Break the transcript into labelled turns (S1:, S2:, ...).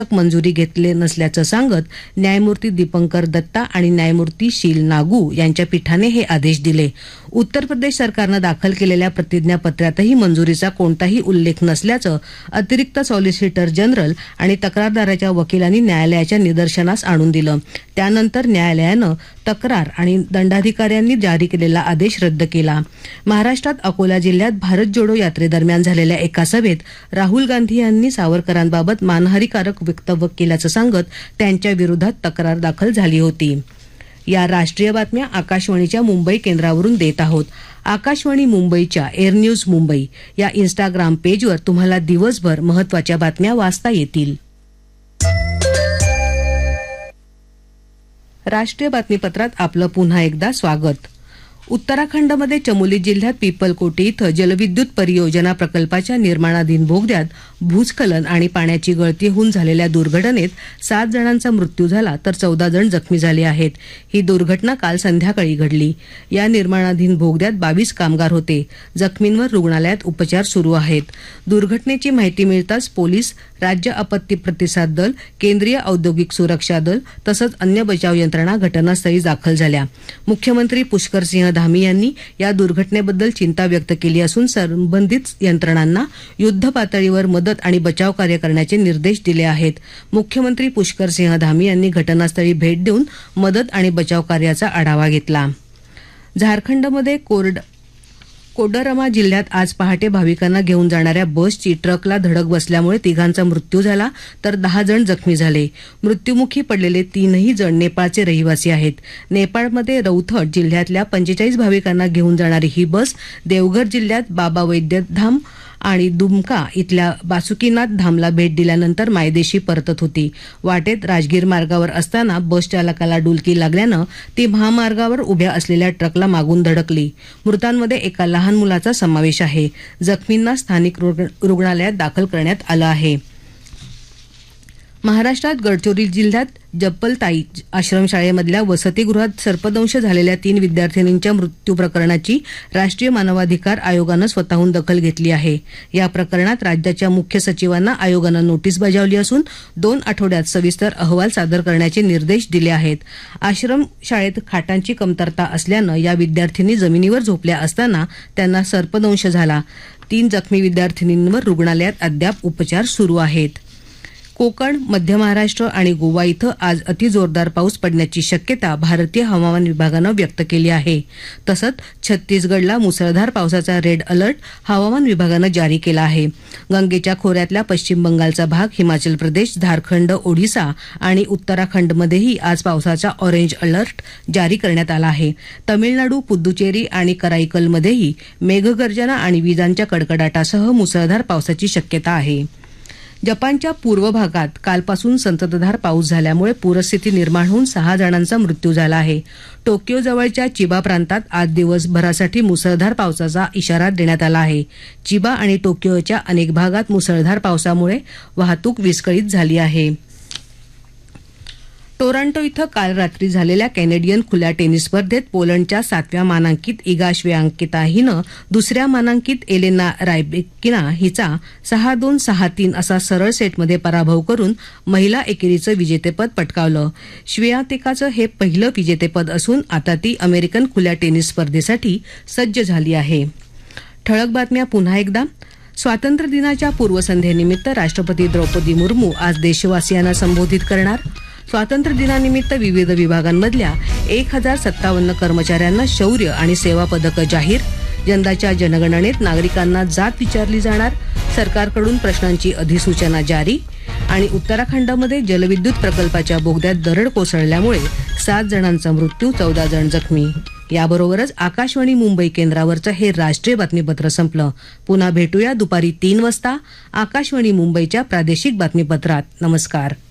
S1: मंजुरी घेतले नसल्याचं सांगत न्यायमूर्ती दीपंकर दत्ता आणि न्यायमूर्ती शील नागू यांच्या पीठाने हे आदेश दिले. उत्तर प्रदेश सरकारनं दाखल केलेल्या प्रतिज्ञापत्रातही मंजुरीचा कोणताही उल्लेख नसल्याचं अतिरिक्त सॉलिसिटर जनरल आणि तक्रारदाराच्या वकिलांनी न्यायालयाच्या निदर्शनास आणून दिलं. त्यानंतर न्यायालयानं तक्रार आणि दंडाधिकाऱ्यांनी जारी केलेला आदेश रद्द केला. महाराष्ट्रात अकोला जिल्ह्यात भारत जोडो यात्रेदरम्यान झालेल्या एका सभेत राहुल गांधी यांनी सावरकरांबाबत मानहानीकारक वक्तव्य केल्याचं सांगत त्यांच्या विरोधात तक्रार दाखल झाली होती. या राष्ट्रीय बातम्या आकाशवाणीच्या मुंबई केंद्रावरून देत आहोत. आकाशवाणी मुंबईच्या एअर न्यूज मुंबई या इंस्टाग्राम पेजवर तुम्हाला दिवसभर महत्त्वाच्या बातम्या वाचता येतील. राष्ट्रीय बातमीपत्रात आपलं पुन्हा एकदा स्वागत. उत्तराखंडमध्ये चमोली जिल्ह्यात पिपलकोटी इथं जलविद्युत परियोजना प्रकल्पाच्या निर्माणाधीन बोगद्यात भूस्खलन आणि पाण्याची गळती होऊन झालेल्या दुर्घटनेत 7 जणांचा मृत्यू झाला तर 14 जण जखमी झाले आहेत. ही दुर्घटना काल संध्याकाळी घडली. या निर्माणाधीन बोगद्यात 22 कामगार होते. जखमींवर रुग्णालयात उपचार सुरू आहेत. दुर्घटनेची माहिती मिळताच पोलीस, राज्य आपत्ती प्रतिसाद दल, केंद्रीय औद्योगिक सुरक्षा दल तसंच अन्य बचाव यंत्रणा घटनास्थळी दाखल झाल्या. मुख्यमंत्री पुष्कर सिंह धामी यांनी या दुर्घटनेबद्दल चिंता व्यक्त केली असून संबंधित यंत्रणांना युद्ध पातळीवर मदत आणि बचाव कार्य करण्याचे निर्देश दिले आहेत. मुख्यमंत्री पुष्कर सिंह धामी यांनी घटनास्थळी भेट देऊन मदत आणि बचाव कार्याचा आढावा घेतला. झारखंडमध्ये कोडरमा जिल्ह्यात आज पहाटे भाविकांना घेऊन जाणाऱ्या बसची ट्रकला धडक बसल्यामुळे 3 मृत्यू झाला तर 10 जण जखमी झाले. मृत्यूमुखी पडलेले 3 जण नेपाळचे रहिवासी आहेत. नेपाळमध्ये रौथट जिल्ह्यातल्या 45 भाविकांना घेऊन जाणारी ही बस देवघर जिल्ह्यात बाबा वैद्यधाम आणि दुमका इथल्या बासुकीनाथ धामला भेट दिल्यानंतर मायदेशी परतत होती. वाटेत राजगीर मार्गावर असताना बस चालकाला डुलकी लागल्यानं ती महामार्गावर उभ्या असलेल्या ट्रकला मागून धडकली. मृतांमध्ये एका लहान मुलाचा समावेश आहे. जखमींना स्थानिक रुग्णालयात दाखल करण्यात आलं आहे. महाराष्ट्रात गडचिरोली जिल्ह्यात जब्बलताई आश्रमशाळेमधल्या वसतिगृहात सर्पदंश झालेल्या 3 विद्यार्थिनींच्या मृत्यू प्रकरणाची राष्ट्रीय मानवाधिकार आयोगानं स्वतःहून दखल घेतली आहे. या प्रकरणात राज्याच्या मुख्य सचिवांना आयोगानं नोटीस बजावली असून 2 आठवड्यात सविस्तर अहवाल सादर करण्याचे निर्देश दिले आहेत. आश्रमशाळेत खाटांची कमतरता असल्यानं या विद्यार्थिनी जमिनीवर झोपल्या असताना त्यांना सर्पदंश झाला. 3 जखमी विद्यार्थिनींवर रुग्णालयात अद्याप उपचार सुरू आहेत. कोकण, मध्य महाराष्ट्र आणि गोवा इथं आज अतिजोरदार पाऊस पडण्याची शक्यता भारतीय हवामान विभागानं व्यक्त केली आहे. तसंच छत्तीसगडला मुसळधार पावसाचा रेड अलर्ट हवामान विभागानं जारी केला आहे. गंगेच्या खोऱ्यातल्या पश्चिम बंगालचा भाग, हिमाचल प्रदेश, झारखंड, ओडिशा आणि उत्तराखंडमध्येही आज पावसाचा ऑरेंज अलर्ट जारी करण्यात आला आहे. तमिळनाडू, पुद्दुचेरी आणि कराईकलमध्येही मेघगर्जना आणि विजांच्या कडकडाटासह मुसळधार पावसाची शक्यता आहे. जपानच्या पूर्व भागात कालपासून संततधार पाऊस झाल्यामुळे पूरस्थिती निर्माण होऊन 6 जणांचा मृत्यू झाला आहे. टोकियो जवळच्या चिबा प्रांतात आज दिवसभरासाठी मुसळधार पावसाचा इशारा देण्यात आला आहे. चिबा आणि टोकियोच्या अनेक भागात मुसळधार पावसामुळे वाहतूक विस्कळीत झाली आहे. टोरंटो इथं काल रात्री झालेल्या कॅनेडियन खुल्या टेनिस स्पर्धेत पोलंडच्या 7व्या मानांकित इगा श्वेआंकिता हिनं 2ऱ्या मानांकित एलेना रायबेकिना हिचा 6-2, 6-3 असा सरळ सेटमध्ये पराभव करून महिला एकेरीचं विजेतेपद पटकावलं. श्वेआंकिताचं हे पहिलं विजेतेपद असून आता ती अमेरिकन खुल्या टेनिस स्पर्धेसाठी सज्ज झाली आहे. ठळक बातम्या पुन्हा एकदा. स्वातंत्र्य दिनाच्या पूर्वसंध्येनिमित्त राष्ट्रपती द्रौपदी मुर्मू आज देशवासियांना संबोधित करणार. स्वातंत्र्य दिनानिमित्त विविध विभागांमधल्या 1057 कर्मचाऱ्यांना शौर्य आणि सेवा पदकं जाहीर. यंदाच्या जनगणनेत नागरिकांना जात विचारली जाणार. सरकारकडून प्रश्नांची अधिसूचना जारी. आणि उत्तराखंडमध्ये जलविद्युत प्रकल्पाच्या बोगद्यात दरड कोसळल्यामुळे 7 जणांचा मृत्यू, 14 जण जखमी. याबरोबरच आकाशवाणी मुंबई केंद्रावरचं हे राष्ट्रीय बातमीपत्र संपलं. पुन्हा भेटूया दुपारी 3 वाजता आकाशवाणी मुंबईच्या प्रादेशिक बातमीपत्रात. नमस्कार.